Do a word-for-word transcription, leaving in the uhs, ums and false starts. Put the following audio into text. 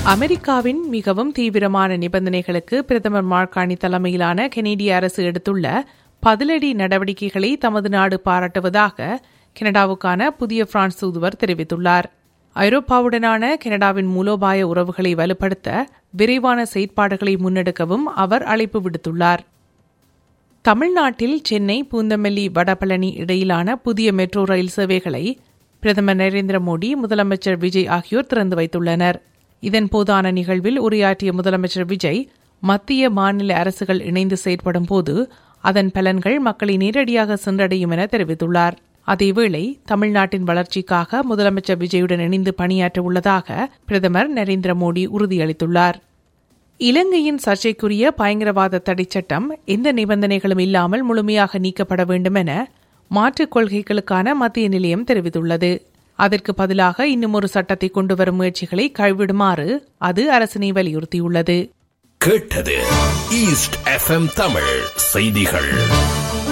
அமெரிக்காவின் மிகவும் தீவிரமான நிபந்தனைகளுக்கு பிரதமர் மார்கானி தலைமையிலான கெனடிய அரசு எடுத்துள்ள பதிலடி நடவடிக்கைகளை தமது நாடு பாராட்டுவதாக கனடாவுக்கான புதிய பிரான்ஸ் தூதுவர் தெரிவித்துள்ளார். ஐரோப்பாவுடனான கனடாவின் மூலோபாய உறவுகளை வலுப்படுத்த விரைவான செயற்பாடுகளை முன்னெடுக்கவும் அவர் அழைப்பு விடுத்துள்ளார். தமிழ்நாட்டில் சென்னை பூந்தமல்லி வடபழனி இடையிலான புதிய மெட்ரோ ரயில் சேவைகளை பிரதமர் நரேந்திர மோடி, முதலமைச்சர் விஜய் ஆகியோர் திறந்து வைத்துள்ளனர். இதன்போதான நிகழ்வில் உரையாற்றிய முதலமைச்சர் விஜய், மத்திய மாநில அரசுகள் இணைந்து செயற்படும் போது அதன் பலன்கள் மக்களை நேரடியாக சென்றடையும் என தெரிவித்துள்ளார். அதேவேளை தமிழ்நாட்டின் வளர்ச்சிக்காக முதலமைச்சர் விஜயுடன் இணைந்து பணியாற்ற உள்ளதாக பிரதமர் நரேந்திர மோடி உறுதியளித்துள்ளார். இலங்கையின் சர்ச்சைக்குரிய பயங்கரவாத தடைச் சட்டம் எந்த நிபந்தனைகளும் இல்லாமல் முழுமையாக நீக்கப்பட வேண்டும் என மாற்றுக் கொள்கைகளுக்கான மத்திய நிலையம் தெரிவித்துள்ளது. அதற்கு பதிலாக இன்னும் ஒரு சட்டத்தை கொண்டுவரும் முயற்சிகளை கைவிடுமாறு அது அரசினை வலியுறுத்தியுள்ளது. கேட்டது ஈஸ்ட் எஃப்எம் தமிழ் செய்திகள்.